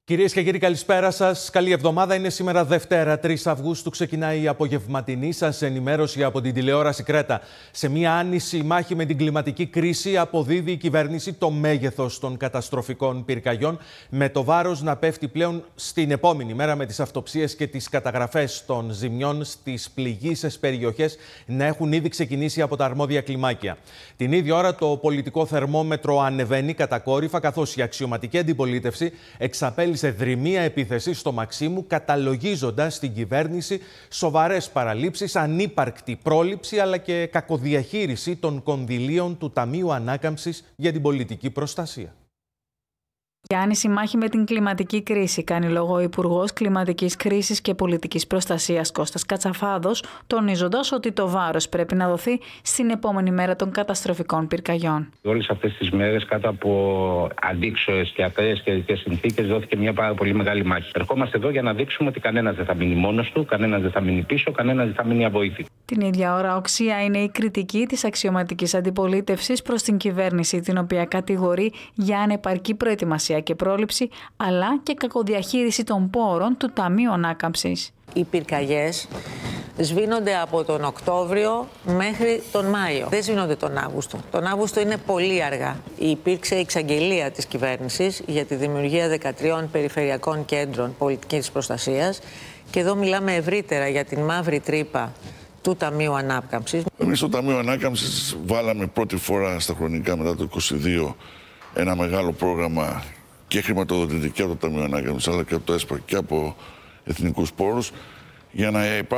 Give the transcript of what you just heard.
Κυρίες και κύριοι, καλησπέρα σας. Καλή εβδομάδα. Είναι σήμερα Δευτέρα, 3 Αυγούστου. Ξεκινάει η απογευματινή σας ενημέρωση από την τηλεόραση Κρέτα. Σε μια άνηση μάχη με την κλιματική κρίση, αποδίδει η κυβέρνηση το μέγεθος των καταστροφικών πυρκαγιών, με το βάρος να πέφτει πλέον στην επόμενη μέρα, με τις αυτοψίες και τις καταγραφές των ζημιών στις πληγείσες περιοχές να έχουν ήδη ξεκινήσει από τα αρμόδια κλιμάκια. Την ίδια ώρα, το πολιτικό θερμόμετρο ανεβαίνει κατακόρυφα, καθώς η αξιωματική αντιπολίτευση εξαπέλυσε σε δρυμία επίθεση στο Μαξίμου, καταλογίζοντας την κυβέρνηση σοβαρές παραλήψεις, ανύπαρκτη πρόληψη αλλά και κακοδιαχείριση των κονδυλίων του Ταμείου Ανάκαμψης για την πολιτική προστασία. Για άνηση μάχη με την κλιματική κρίση, κάνει λόγο ο Υπουργός Κλιματικής Κρίσης και Πολιτικής Προστασίας Κώστας Κατσαφάδος, τονίζοντας ότι το βάρος πρέπει να δοθεί στην επόμενη μέρα των καταστροφικών πυρκαγιών. Όλες αυτές τις μέρες, κάτω από αντίξωες και ακραίες καιρικές συνθήκες, δόθηκε μια πάρα πολύ μεγάλη μάχη. Ερχόμαστε εδώ για να δείξουμε ότι κανένας δεν θα μείνει μόνος του, κανένας δεν θα μείνει πίσω, κανένας δεν θα μείνει αβοήθητος. Την ίδια ώρα, οξία είναι η κριτική της αξιωματικής αντιπολίτευσης προς την κυβέρνηση, την οποία κατηγορεί για ανεπαρκή προετοιμασία και πρόληψη, αλλά και κακοδιαχείριση των πόρων του Ταμείου Ανάκαμψης. Οι πυρκαγιές σβήνονται από τον Οκτώβριο μέχρι τον Μάιο. Δεν σβήνονται τον Αύγουστο. Τον Αύγουστο είναι πολύ αργά. Υπήρξε εξαγγελία της κυβέρνησης για τη δημιουργία 13 περιφερειακών κέντρων πολιτικής προστασίας και εδώ μιλάμε ευρύτερα για την μαύρη τρύπα του Ταμείου Ανάκαμψης. Εμείς στο Ταμείο Ανάκαμψης βάλαμε πρώτη φορά στα χρονικά μετά το 2022 ένα μεγάλο πρόγραμμα και χρηματοδοτητική από το Ταμείο Ανάκαμψης αλλά και από το ΕΣΠΑ και από εθνικούς πόρους για να